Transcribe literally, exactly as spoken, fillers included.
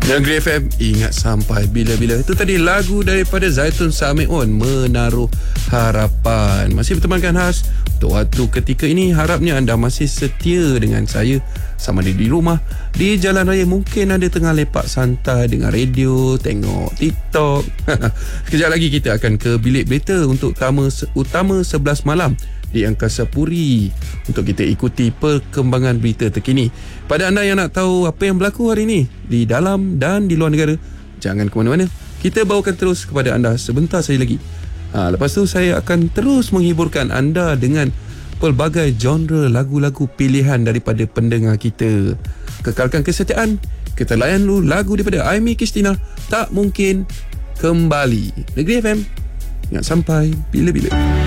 Negeri F M, ingat sampai bila-bila. Itu tadi lagu daripada Zaitun Samiun, Menaruh Harapan. Masih bertemankan khas untuk waktu ketika ini. Harapnya anda masih setia dengan saya, sama ada di rumah, di jalan raya, mungkin anda tengah lepak santai dengan radio, tengok TikTok. Sekejap lagi kita akan ke bilik berita untuk utama, utama sebelas malam di Angkasa Puri untuk kita ikuti perkembangan berita terkini. Pada anda yang nak tahu apa yang berlaku hari ini di dalam dan di luar negara, jangan ke mana-mana. Kita bawakan terus kepada anda sebentar saja lagi. Ha, lepas tu saya akan terus menghiburkan anda dengan pelbagai genre lagu-lagu pilihan daripada pendengar kita. Kekalkan kesetiaan. Kita layan dulu lagu daripada Aimee Christina, Tak Mungkin Kembali. Negeri F M, ingat sampai bila-bila.